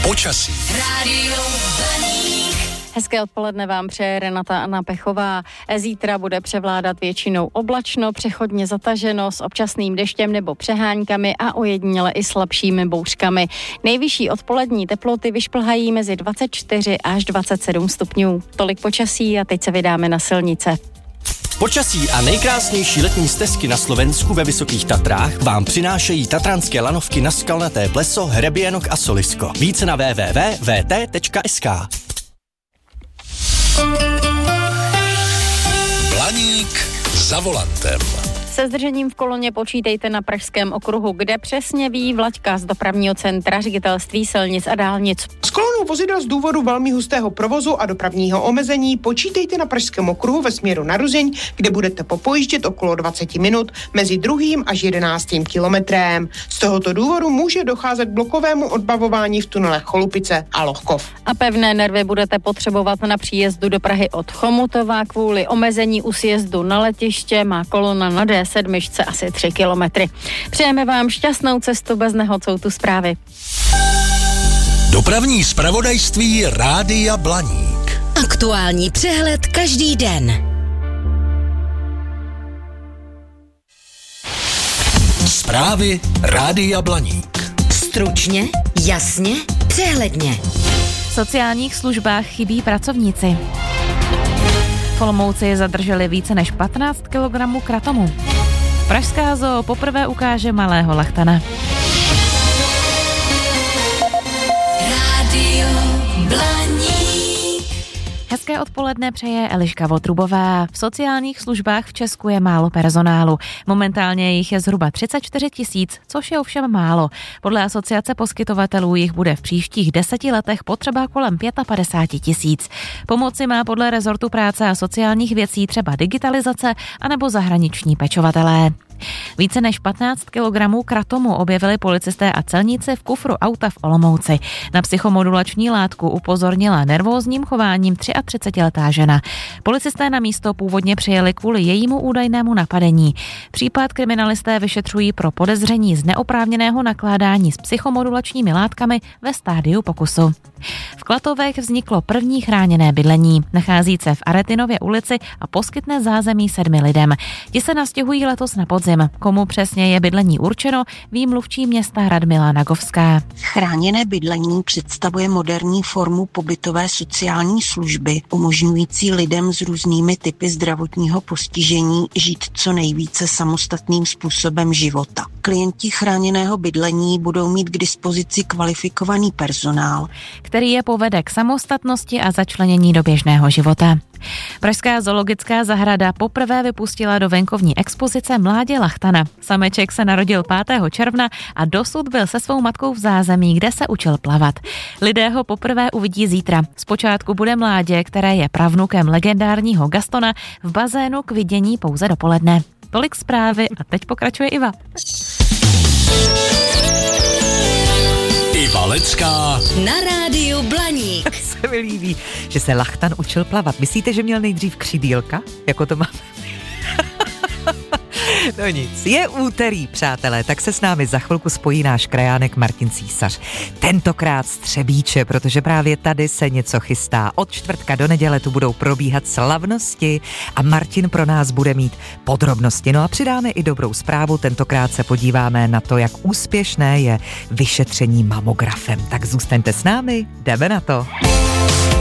Počasí. Rádio Blaník. Hezké odpoledne vám přeje Renata Anna Pechová. Zítra bude převládat většinou oblačno, přechodně zataženo s občasným deštěm nebo přeháňkami a ojediněle i slabšími bouřkami. Nejvyšší odpolední teploty vyšplhají mezi 24 až 27 stupňů. Tolik počasí a teď se vydáme na silnice. Počasí a nejkrásnější letní stezky na Slovensku ve Vysokých Tatrách vám přinášejí tatranské lanovky na Skalnaté pleso, Hřeběnok a Solisko. Více na www.vt.sk. Blaník za volantem. Se zdržením v koloně počítejte na Pražském okruhu, kde přesně ví Vlaďka z dopravního centra Ředitelství silnic a dálnic. S kolonou vozidel z důvodu velmi hustého provozu a dopravního omezení počítejte na Pražském okruhu ve směru na Ruzeň, kde budete popojíždět okolo 20 minut mezi 2. až 11. kilometrem. Z tohoto důvodu může docházet k blokovému odbavování v tunelech Cholupice a Lohkov. A pevné nervy budete potřebovat na příjezdu do Prahy od Chomutova. Kvůli omezení u sjezdu na letiště má kolona na D7 asi 3 kilometry. Přejeme vám šťastnou cestu bez nehod, jsou tu zprávy. Dopravní zpravodajství Rádia Blaník. Aktuální přehled každý den. Zprávy Rádia Blaník. Stručně, jasně, přehledně. V sociálních službách chybí pracovníci. V Olomouci zadrželi více než 15 kg kratomu. Pražská zoo poprvé ukáže malého lachtana. Rádio Blaník. Hezké odpoledne přeje Eliška Votrubová. V sociálních službách v Česku je málo personálu. Momentálně jich je zhruba 34 000, což je ovšem málo. Podle asociace poskytovatelů jich bude v příštích 10 letech potřeba kolem 55 000. Pomoci má podle rezortu práce a sociálních věcí třeba digitalizace anebo zahraniční pečovatelé. Více než 15 kg kratomu objevili policisté a celníci v kufru auta v Olomouci. Na psychomodulační látku upozornila nervózním chováním 33letá žena. Policisté na místo původně přijeli kvůli jejímu údajnému napadení. Případ kriminalisté vyšetřují pro podezření z neoprávněného nakládání s psychomodulačními látkami ve stádiu pokusu. V Klatovech vzniklo první chráněné bydlení. Nachází se v Aretinově ulici a poskytne zázemí 7 lidem. Ti se nastěhují letos na podzim. Komu přesně je bydlení určeno, ví mluvčí města Radmila Nagovská. Chráněné bydlení představuje moderní formu pobytové sociální služby, umožňující lidem s různými typy zdravotního postižení žít co nejvíce samostatným způsobem života. Klienti chráněného bydlení budou mít k dispozici kvalifikovaný personál, který je povede k samostatnosti a začlenění do běžného života. Pražská zoologická zahrada poprvé vypustila do venkovní expozice mládě lachtana. Sameček se narodil 5. června a dosud byl se svou matkou v zázemí, kde se učil plavat. Lidé ho poprvé uvidí zítra. Zpočátku bude mládě, které je pravnukem legendárního Gastona, v bazénu k vidění pouze dopoledne. Tolik zprávy a teď pokračuje Iva. Iva Lecká Na rádiu Blaník. Se mi líbí, že se lachtan učil plavat. Myslíte, že měl nejdřív křidílka? Jako to máme? No nic, je úterý, přátelé, tak se s námi za chvilku spojí náš krajánek Martin Císař. Tentokrát z Třebíče, protože právě tady se něco chystá. Od čtvrtka do neděle tu budou probíhat slavnosti a Martin pro nás bude mít podrobnosti. No a přidáme i dobrou zprávu, tentokrát se podíváme na to, jak úspěšné je vyšetření mamografem. Tak zůstaňte s námi, jdeme na to.